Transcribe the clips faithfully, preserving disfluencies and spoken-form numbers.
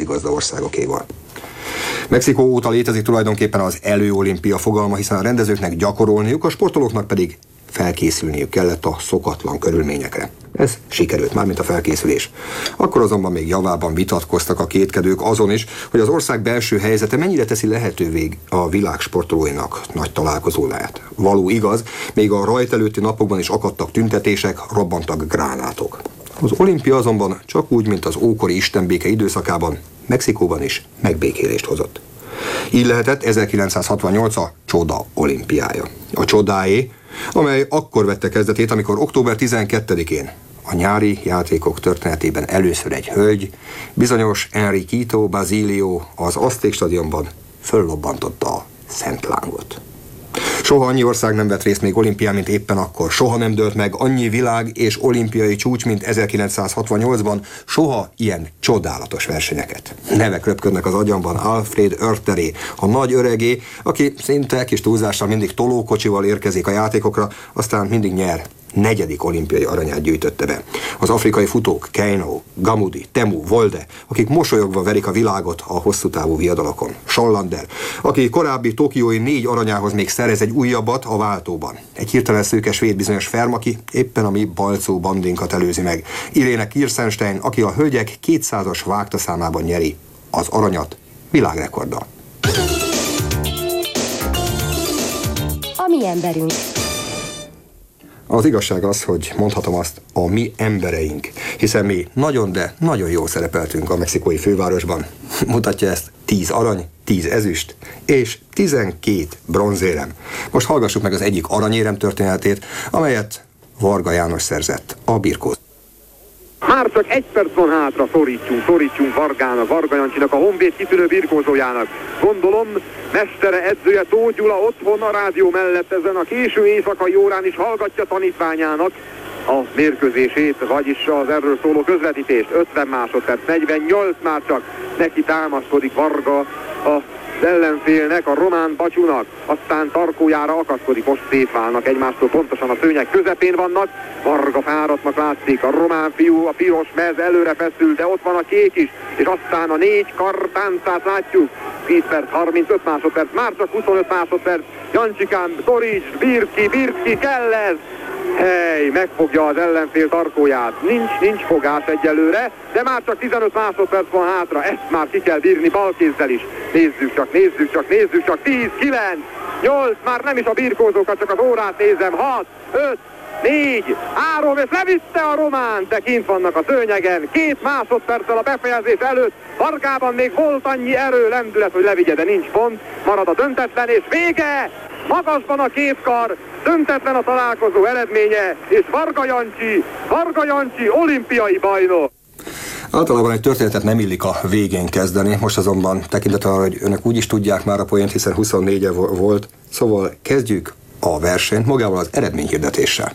vízigazda országokéval. Mexikó óta létezik tulajdonképpen az előolimpia fogalma, hiszen a rendezőknek gyakorolniuk, a sportolóknak pedig felkészülniük kellett a szokatlan körülményekre. Ez sikerült, mármint a felkészülés. Akkor azonban még javában vitatkoztak a kétkedők azon is, hogy az ország belső helyzete mennyire teszi lehetővé a világ sportolóinak nagy találkozóját. Való igaz, még a rajt előtti napokban is akadtak tüntetések, robbantak gránátok. Az olimpia azonban csak úgy, mint az ókori istenbéke időszakában, Mexikóban is megbékélést hozott. Így lehetett ezerkilencszázhatvannyolc a csoda olimpiája. A csodáé, amely akkor vette kezdetét, amikor október tizenkettedikén a nyári játékok történetében először egy hölgy, bizonyos Enriquito Basilio az Azték stadionban föllobbantotta a szent lángot. Soha annyi ország nem vett részt még olimpián, mint éppen akkor. Soha nem dőlt meg annyi világ és olimpiai csúcs, mint ezerkilencszázhatvannyolcban. Soha ilyen csodálatos versenyeket. Nevek röpködnek az agyamban. Alfred Oerteré, a nagy öregé, aki szinte kis túlzással mindig tolókocsival érkezik a játékokra, aztán mindig nyer. Negyedik olimpiai aranyát gyűjtötte be. Az afrikai futók, Keino, Gamudi, Temu, Volde, akik mosolyogva verik a világot a hosszú távú viadalokon. Schollander, aki korábbi tokiói négy aranyához még szerez egy újabbat a váltóban. Egy hirtelen szőke svéd bizonyos Ferm, aki éppen a mi balcó bandinkat előzi meg. Irene Kirstenstein, aki a hölgyek kétszázas vágtaszámában nyeri az aranyat világrekorddal. A mi emberünk. Az igazság az, hogy mondhatom azt, a mi embereink, hiszen mi nagyon, de nagyon jól szerepeltünk a mexikói fővárosban. Mutatja ezt tíz arany, tíz ezüst és tizenkét bronzérem. Most hallgassuk meg az egyik aranyérem történetét, amelyet Varga János szerzett a birkóz. Már csak egy perc van hátra, szorítsunk, szorítsunk Vargának, Varga Jancsinak, a Honvéd kitűnő birkózójának. Gondolom, mestere, edzője Tóth Gyula otthon a rádió mellett ezen a késő éjszakai órán is hallgatja tanítványának a mérkőzését, vagyis az erről szóló közvetítést. ötven másodperc, negyvennyolc már csak neki támaszkodik Varga a az ellenfélnek, a román Bacsúnak, aztán tarkójára akaszkodik, most szétválnak egymástól, pontosan a szőnyeg közepén vannak, Varga fáradtnak látszik, a román fiú, a piros mez előre feszül, de ott van a kék is, és aztán a négy kar táncát látjuk, tíz perc, harmincöt másodperc, már csak huszonöt másodperc, Jancsikám, Torics, Birki, Birki, kell ez! Hely, megfogja az ellenfél tarkóját. Nincs, nincs fogás egyelőre, de már csak tizenöt másodperc van hátra. Ezt már ki kell bírni balkézzel is. Nézzük csak, nézzük csak, nézzük csak. tíz, kilenc, nyolc, már nem is a birkózókat, csak az órát nézem. hat, öt, négy, három, és levitte a román, de kint vannak a szőnyegen. Két másodperccel a befejezés előtt. Vargában még volt annyi erő, lendület, hogy levigye, de nincs pont. Marad a döntetlen, és vége! Magasban a két kar, döntetlen a találkozó eredménye, és Varga Jancsi, Varga Jancsi olimpiai bajnok. Általában egy történetet nem illik a végén kezdeni, most azonban tekintettel arra, hogy önök úgy is tudják már a poént, hiszen huszonnégye volt, szóval kezdjük a versenyt magával az eredményhirdetéssel.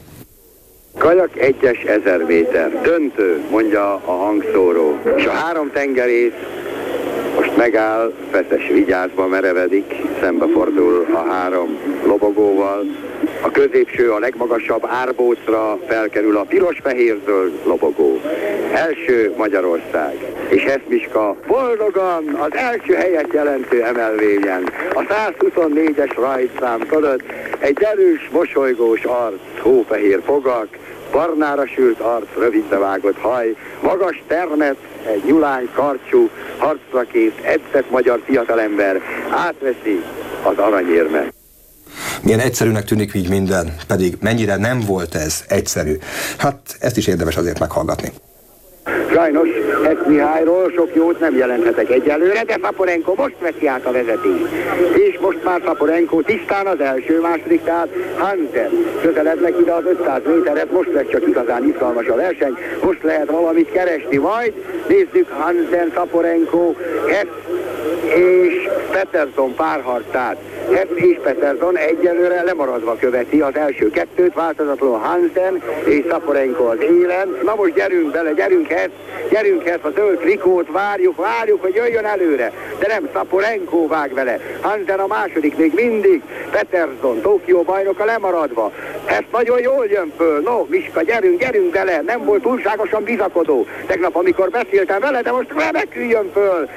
Kajak egyes ezer méter, döntő, mondja a hangszóró, és a három tengerész most megáll, Feszes vigyázba merevedik, szembefordul a három lobogóval. A középső, a legmagasabb árbócra felkerül a piros-fehér-zöld lobogó. Első Magyarország. És Heszmiska boldogan az első helyet jelentő emelvényen. A százhuszonnégyes rajtszám fölött egy erős, mosolygós arc, hófehér fogak, barnára sült arc, rövidre vágott haj, magas termet, egy nyulány karcsú, harcra kész, edzett magyar fiatalember átveszi az aranyérmet. Milyen egyszerűnek tűnik így minden, pedig mennyire nem volt ez egyszerű. Hát ezt is érdemes azért meghallgatni. Sajnos ezt Mihályról sok jót nem jelenthetek egyelőre, de Szaporenko most veszi át a vezetést. És most már Szaporenko tisztán az első, második, tehát Hansen közelednek ide az ötszáz méteret, most lesz csak igazán izgalmas a verseny, most lehet valamit keresni, majd nézzük Hansen, Szaporenko, Hess és Peterson párharcát. Hess és Peterson egyelőre lemaradva követi az első kettőt, változatlanul Hansen és Szaporenko az élen. Na most gyerünk bele, gyerünk Hess, gyerünk Hess, a zöld trikót, várjuk, várjuk, hogy jöjjön előre, de nem, Szaporenko vág vele. Hansen a második még mindig, Peterson, Tokió bajnoka lemaradva. Hess nagyon jól jön föl, no, Miska, gyerünk, gyerünk bele, nem volt túlságosan bizakodó. Tegnap, amikor beszéltem vele, de most remekül jön föl.